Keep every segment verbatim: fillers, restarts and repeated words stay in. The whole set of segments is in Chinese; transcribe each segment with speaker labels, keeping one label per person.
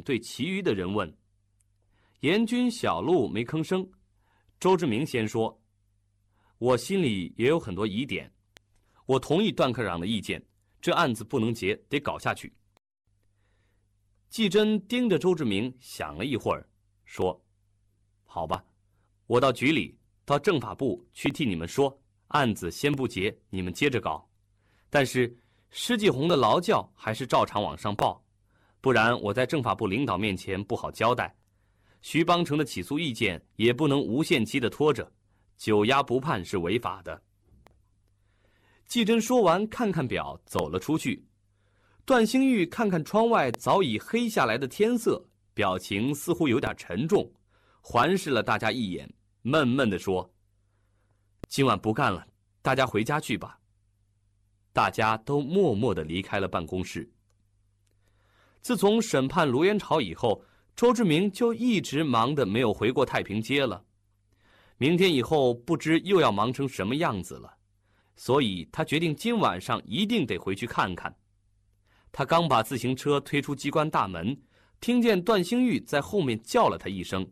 Speaker 1: 对其余的人问。严军、小陆没吭声。周志明先说：“我心里也有很多疑点，我同意段科长的意见，这案子不能结，得搞下去。”季真盯着周志明想了一会儿，说：“好吧，我到局里，到政法部去替你们说，案子先不结，你们接着搞。但是施继红的劳教还是照常往上报，不然我在政法部领导面前不好交代。徐邦成的起诉意见也不能无限期的拖着，久押不判是违法的。”季真说完，看看表，走了出去。段兴玉看看窗外早已黑下来的天色，表情似乎有点沉重，环视了大家一眼，闷闷地说：“今晚不干了，大家回家去吧。”大家都默默地离开了办公室。自从审判卢元朝以后，周志明就一直忙得没有回过太平街了。明天以后不知又要忙成什么样子了，所以他决定今晚上一定得回去看看。他刚把自行车推出机关大门，听见段兴玉在后面叫了他一声：“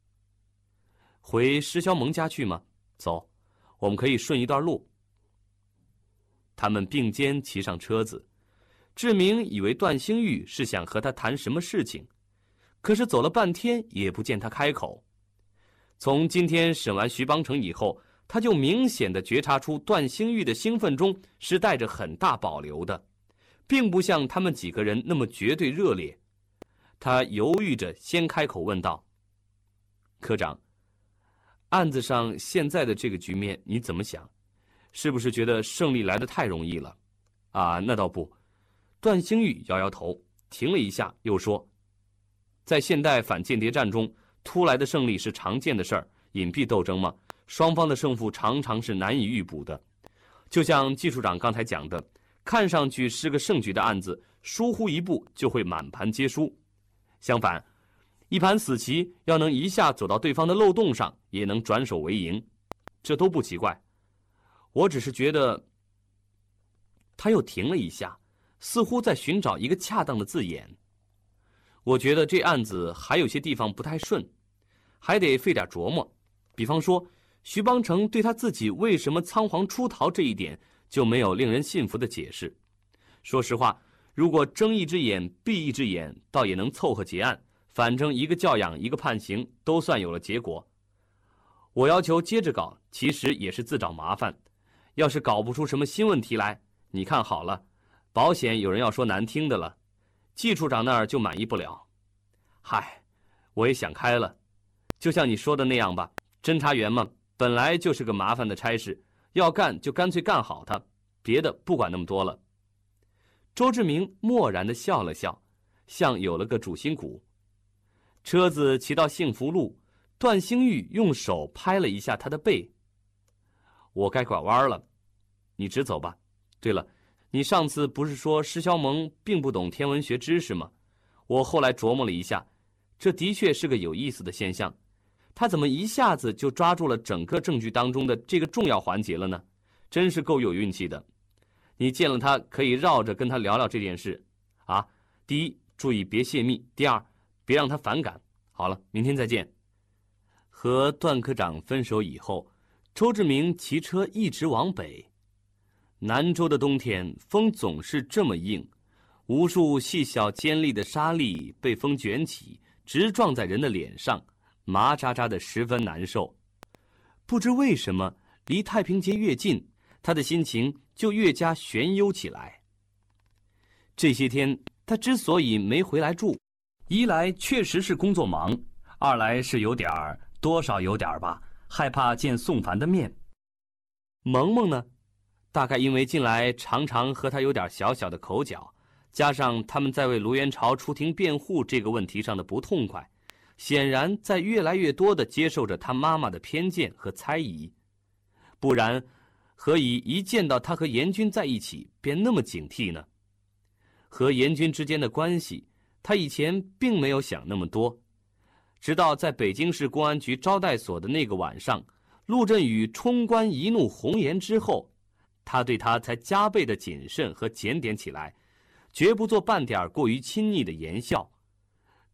Speaker 1: 回施肖蒙家去吗？走，我们可以顺一段路。”他们并肩骑上车子。志明以为段兴玉是想和他谈什么事情，可是走了半天也不见他开口。从今天审完徐邦成以后，他就明显地觉察出段兴玉的兴奋中是带着很大保留的，并不像他们几个人那么绝对热烈。他犹豫着先开口问道：“科长，案子上现在的这个局面你怎么想？是不是觉得胜利来得太容易了？”“啊，那倒不。”段兴玉摇摇头，停了一下，又说：“在现代反间谍战中，突来的胜利是常见的事儿，隐蔽斗争嘛，双方的胜负常常是难以预卜的。就像季处长刚才讲的，看上去是个胜局的案子，疏忽一步就会满盘皆输。相反，一盘死棋要能一下走到对方的漏洞上，也能转守为赢，这都不奇怪。我只是觉得……”他又停了一下，似乎在寻找一个恰当的字眼。我觉得这案子还有些地方不太顺，还得费点琢磨。比方说，徐邦成对他自己为什么仓皇出逃这一点就没有令人信服的解释。说实话，如果睁一只眼闭一只眼，倒也能凑合结案，反正一个教养一个判刑，都算有了结果。我要求接着搞，其实也是自找麻烦。要是搞不出什么新问题来，你看好了，保险有人要说难听的了，季处长那儿就满意不了。嗨，我也想开了，就像你说的那样吧，侦查员嘛，本来就是个麻烦的差事，要干就干脆干好它，别的不管那么多了。周志明漠然地笑了笑，像有了个主心骨。车子骑到幸福路，段兴玉用手拍了一下他的背：“我该拐弯了，你直走吧。对了，你上次不是说施肖蒙并不懂天文学知识吗？我后来琢磨了一下，这的确是个有意思的现象。他怎么一下子就抓住了整个证据当中的这个重要环节了呢？真是够有运气的。你见了他可以绕着跟他聊聊这件事啊。第一，注意别泄密；第二，别让他反感。好了，明天再见。”和段科长分手以后，周志明骑车一直往北。南州的冬天风总是这么硬，无数细小尖利的沙粒被风卷起，直撞在人的脸上，麻扎扎的，十分难受。不知为什么，离太平街越近，他的心情就越加悬忧起来。这些天他之所以没回来住，一来确实是工作忙，二来是有点儿多少有点儿吧，害怕见宋凡的面。萌萌呢，大概因为近来常常和他有点小小的口角，加上他们在为卢元朝出庭辩护这个问题上的不痛快，显然在越来越多地接受着他妈妈的偏见和猜疑。不然何以一见到他和严军在一起便那么警惕呢？和严军之间的关系，他以前并没有想那么多，直到在北京市公安局招待所的那个晚上，陆振宇冲冠一怒红颜之后，他对他才加倍的谨慎和检点起来，绝不做半点过于亲昵的言笑。